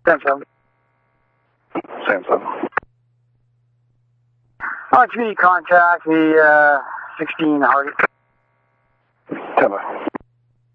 10-7. Same 7. Community contact, the 16 Hardy. 10-5.